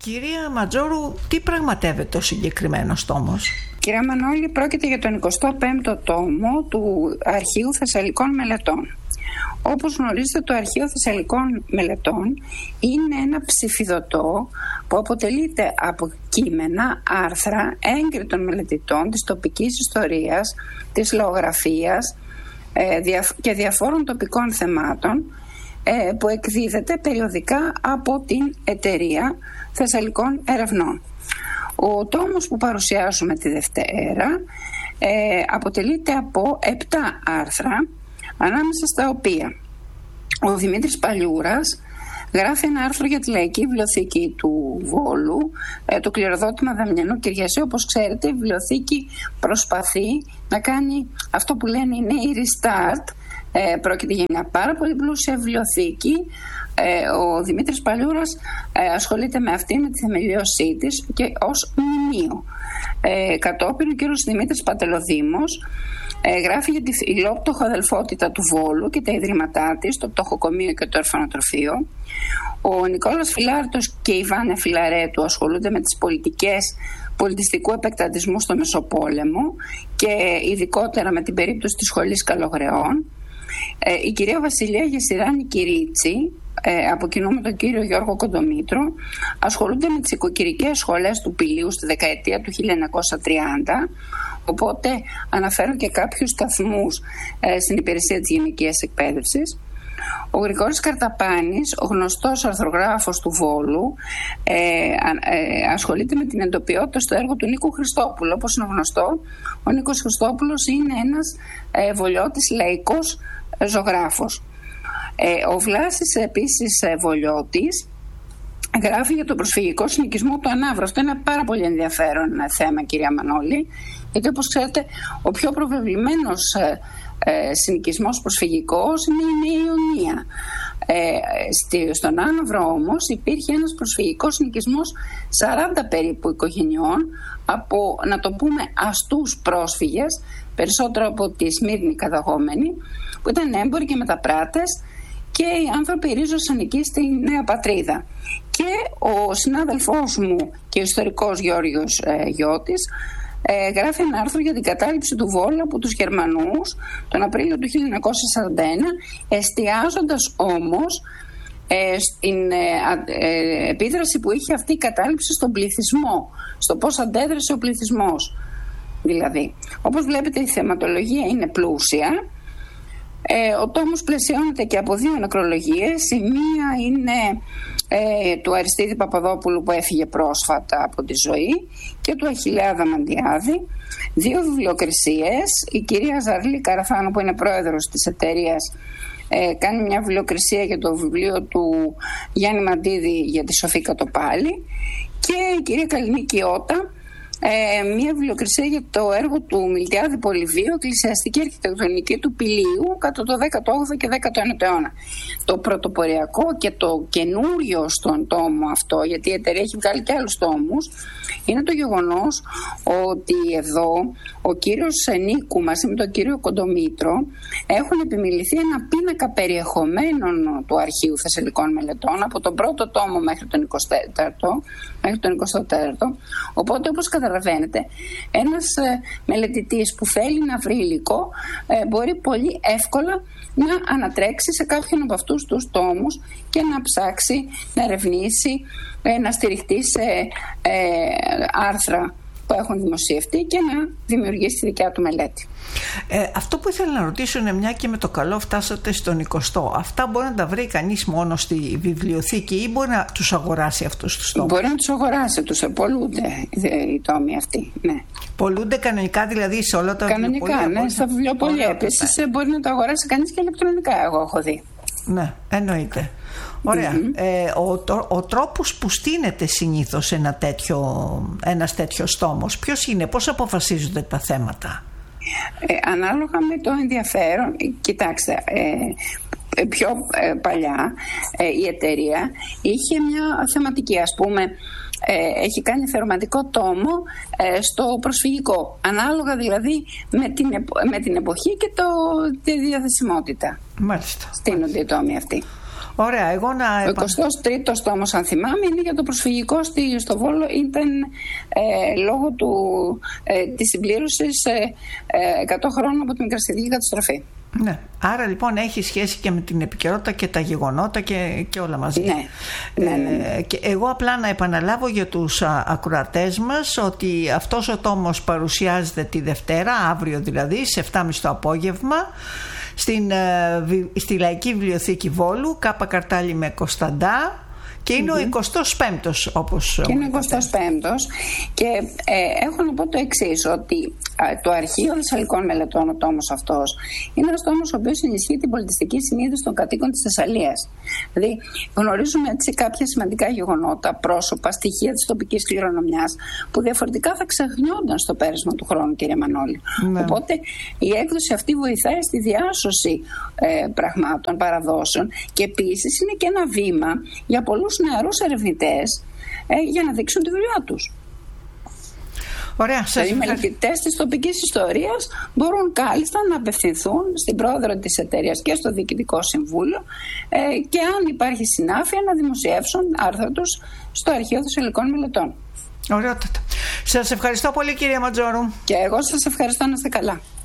Κυρία Ματζόρου, τι πραγματεύεται ο συγκεκριμένος τόμος? Κυρία Μανώλη, πρόκειται για τον 25ο τόμο του Αρχείου Θεσσαλικών Μελετών. Όπως γνωρίζετε, το Αρχείο Θεσσαλικών Μελετών είναι ένα ψηφιδωτό που αποτελείται από κείμενα, άρθρα έγκριτων μελετητών της τοπικής ιστορίας, της λαογραφίας και διαφόρων τοπικών θεμάτων, που εκδίδεται περιοδικά από την Εταιρεία Θεσσαλικών Ερευνών. Ο τόμος που παρουσιάζουμε τη Δευτέρα αποτελείται από 7 άρθρα, ανάμεσα στα οποία ο Δημήτρης Παλιούρας γράφει ένα άρθρο για τη Λαϊκή Βιβλιοθήκη του Βόλου, το κληροδότημα Δαμιανού Κυριασίου. Όπως ξέρετε, η βιβλιοθήκη προσπαθεί να κάνει αυτό που λένε οι νέοι restart. Πρόκειται για μια πάρα πολύ πλούσια βιβλιοθήκη. Ο Δημήτρης Παλιούρας ασχολείται με αυτή, με τη θεμελίωσή της και ως μνημείο. Κατόπιν ο κύριος Δημήτρης Πατελοδήμος γράφει για τη υλόπτωχο αδελφότητα του Βόλου και τα ιδρύματά της, το πτωχοκομείο και το ορφανοτροφείο. Ο Νικόλας Φιλάρτος και η Βάνια Φιλαρέτου ασχολούνται με τις πολιτικές πολιτιστικού επεκτατισμού στο Μεσοπόλεμο και ειδικότερα με την περίπτωση της σχολής Καλογρεών. Η κυρία Βασιλεία Γεσιράνη Κυρίτσι, από κοινού με τον κύριο Γιώργο Κοντομήτρο, ασχολούνται με τις οικοκυρικές σχολές του Πηλίου στη δεκαετία του 1930, οπότε αναφέρω και κάποιους σταθμούς στην υπηρεσία της γυναικείας εκπαίδευσης. Ο Γρηγόρης Καρταπάνης, ο γνωστός αρθρογράφος του Βόλου, ασχολείται με την εντοπιότητα στο έργο του Νίκου Χριστόπουλου. Όπως είναι γνωστό, ο Νίκος Χριστόπουλος είναι ένας βολιώτης λαϊκός ζωγράφος. Ο Βλάσης επίσης Βολιώτης γράφει για τον προσφυγικό συνοικισμό του Ανάβρου. Αυτό είναι ένα πάρα πολύ ενδιαφέρον θέμα, κυρία Μανώλη, γιατί όπως ξέρετε ο πιο προβεβλημένος συνοικισμός προσφυγικός είναι η Νέα Ιωνία. Στον Άναβρο όμως υπήρχε ένας προσφυγικός συνοικισμός 40 περίπου οικογενειών από, να το πούμε, αστούς πρόσφυγες, περισσότερο από τη Σμύρνη καταγόμενοι, που ήταν έμποροι και μεταπράτες, και οι άνθρωποι ρίζωσαν εκεί στη νέα πατρίδα. Και ο συνάδελφός μου και ο ιστορικός Γιώργος Γιώτης γράφει ένα άρθρο για την κατάληψη του Βόλου από τους Γερμανούς τον Απρίλιο του 1941, εστιάζοντας όμως στην επίδραση που είχε αυτή η κατάληψη στον πληθυσμό, στο πώς αντέδρασε ο πληθυσμός. Δηλαδή, όπως βλέπετε, η θεματολογία είναι πλούσια. Ο τόμος πλαισιώνεται και από 2 νεκρολογίες. Η μία είναι του Αριστίδη Παπαδόπουλου που έφυγε πρόσφατα από τη ζωή και του Αχιλλέα Δαμαντιάδη. 2 βιβλιοκρισίες. Η κυρία Ζαρλή Καραφάνου, που είναι πρόεδρος της εταιρείας, κάνει μια βιβλιοκρισία για το βιβλίο του Γιάννη Μαντίδη για τη Σοφή Κατοπάλη, και η κυρία Καλλινίκη Ότα μια βιβλιοκρισία για το έργο του Μιλτιάδη Πολυβίου, εκκλησιαστική αρχιτεκτονική του Πηλίου κατά το 18ο και 19ο αιώνα. Το πρωτοποριακό και το καινούριο στον τόμο αυτό, γιατί η εταιρεία έχει βγάλει και άλλους τόμους, είναι το γεγονός ότι εδώ ο κύριος Νίκου μαζί με τον κύριο Κοντομήτρο έχουν επιμιληθεί ένα πίνακα περιεχομένων του Αρχείου Θεσσαλικών Μελετών από τον πρώτο τόμο μέχρι τον 24ο. Οπότε, όπως καταλαβαίνετε, ένας μελετητής που θέλει να βρει υλικό μπορεί πολύ εύκολα να ανατρέξει σε κάποιον από αυτούς τους τόμους και να ψάξει, να ερευνήσει, να στηριχτεί σε άρθρα που έχουν δημοσιευτεί και να δημιουργήσει τη δικιά του μελέτη. Αυτό που ήθελα να ρωτήσω είναι, μια και με το καλό φτάσατε στον 20ο, αυτά μπορεί να τα βρει κανείς μόνο στη βιβλιοθήκη ή μπορεί να τους αγοράσει αυτούς τους τόμους? Μπορεί να τους αγοράσει, τους πολλούνται οι τόμοι αυτοί, ναι. Πολλούνται κανονικά δηλαδή σε όλα τα βιβλιοπωλεία? Κανονικά, ναι, στα βιβλιοπωλεία. Επίσης μπορεί να το αγοράσει κανείς και ηλεκτρονικά, εγώ έχω δει. Ναι, εννοείται. Ωραία. Ο τρόπος που στείνεται συνήθως ένας τέτοιος τόμος, ποιος είναι, πώς αποφασίζονται τα θέματα? Ανάλογα με το ενδιαφέρον. Κοιτάξτε, πιο παλιά η εταιρεία είχε μια θεματική, ας πούμε, έχει κάνει θεματικό τόμο στο προσφυγικό, ανάλογα δηλαδή με την εποχή και τη διαθεσιμότητα. Μάλιστα. Στείνονται οι τόμοι αυτοί. Ωραία, εγώ Ο 23ος τόμος, αν θυμάμαι, είναι για το προσφυγικό στο Βόλο. Ήταν λόγω της συμπλήρωσης 100 χρόνων από την Μικρασιατική καταστροφή. Ναι. Άρα λοιπόν έχει σχέση και με την επικαιρότητα και τα γεγονότα και όλα μαζί. Ναι. Και εγώ απλά να επαναλάβω για τους ακροατές μας ότι αυτός ο τόμος παρουσιάζεται τη Δευτέρα, αύριο δηλαδή, σε 7.30 το απόγευμα, στη Λαϊκή Βιβλιοθήκη Βόλου, Κάπα Καρτάλη με Κωνσταντά. Και είναι ο 25ος, όπως. Και είναι ο 25ος. Και έχω να πω το εξής, ότι το Αρχείο Θεσσαλικών Μελετών, ο τόμος αυτός, είναι ένας τόμος ο οποίος ενισχύει την πολιτιστική συνείδηση των κατοίκων της Θεσσαλίας. Δηλαδή, γνωρίζουμε έτσι κάποια σημαντικά γεγονότα, πρόσωπα, στοιχεία της τοπικής κληρονομιάς, που διαφορετικά θα ξεχνιόνταν στο πέρασμα του χρόνου, κύριε Μανώλη. Ναι. Οπότε, η έκδοση αυτή βοηθάει στη διάσωση πραγμάτων, παραδόσεων, και επίσης είναι και ένα βήμα για πολλούς νεαρούς ερευνητές για να δείξουν τη δουλειά τους. Ωραία, οι μελετητές της τοπικής ιστορίας μπορούν κάλλιστα να απευθυνθούν στην πρόεδρο της εταιρείας και στο διοικητικό συμβούλιο και αν υπάρχει συνάφεια να δημοσιεύσουν άρθρα τους στο Αρχείο Θεσσαλικών Μελετών. Ωραιότατα. Σας ευχαριστώ πολύ, κυρία Ματζόρου. Και εγώ σας ευχαριστώ, να είστε καλά.